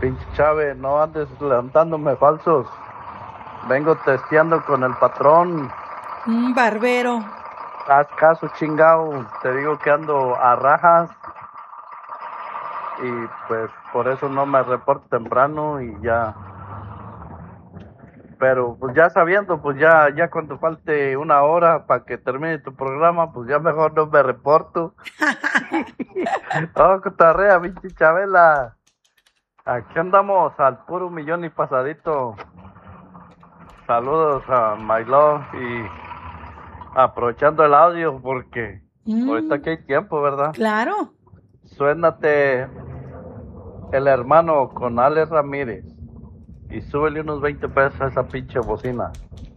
Pinche Chávez, no andes levantándome falsos. Vengo testeando con el patrón. Barbero. Haz caso, chingao. Te digo que ando a rajas. Y pues por eso no me reporto temprano y ya. Pero pues ya sabiendo, pues ya cuando falte una hora para que termine tu programa, pues ya mejor no me reporto. Oh, cotarrea, pinche Chabela. Aquí andamos al puro millón y pasadito. Saludos a My Love y aprovechando el audio porque ahorita que hay tiempo, ¿verdad? Claro. Suénate el hermano con Alex Ramírez y súbele unos 20 pesos a esa pinche bocina.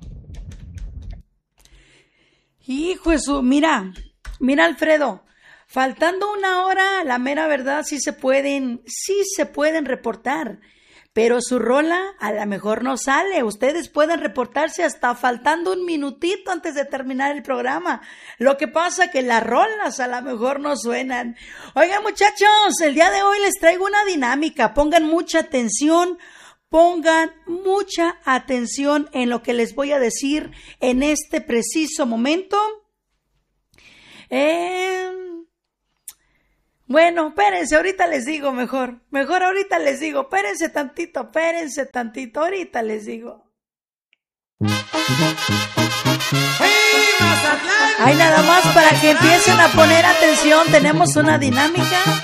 Hijo de su, mira Alfredo, faltando una hora, la mera verdad sí se pueden reportar, pero su rola a lo mejor no sale. Ustedes pueden reportarse hasta faltando un minutito antes de terminar el programa. Lo que pasa que las rolas a lo mejor no suenan. Oigan, muchachos, el día de hoy les traigo una dinámica. Pongan mucha atención en lo que les voy a decir en este preciso momento. Bueno, espérense, ahorita les digo mejor ahorita les digo, espérense tantito, ahorita les digo. Ay, nada más para que empiecen a poner atención, tenemos una dinámica